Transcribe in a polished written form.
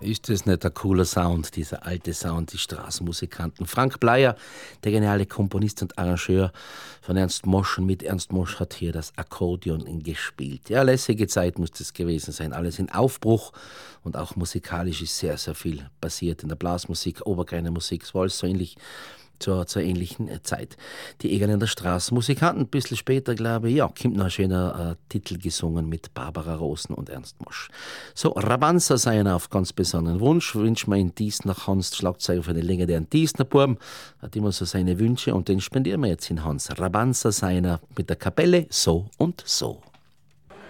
Ist das nicht ein cooler Sound, dieser alte Sound, die Straßenmusikanten? Frank Bleier, der geniale Komponist und Arrangeur von Ernst Mosch, und mit Ernst Mosch hat hier das Akkordeon gespielt. Ja, lässige Zeit muss das gewesen sein. Alles in Aufbruch und auch musikalisch ist sehr, sehr viel passiert in der Blasmusik, Oberkreiner Musik. Es war alles so ähnlich zur ähnlichen Zeit. Die Egerländer Straßenmusikanten, ein bisschen später, glaube ich, ja, kommt noch ein schöner Titel gesungen mit Barbara Rosen und Ernst Mosch. So, Rabanza seien auf ganz besonderen Wunsch, wünscht man in Diesner Hans, Schlagzeuger für den legendären Diesner Burm, hat immer so seine Wünsche und den spendieren wir jetzt in Hans. Rabanza seiner mit der Kapelle So und So.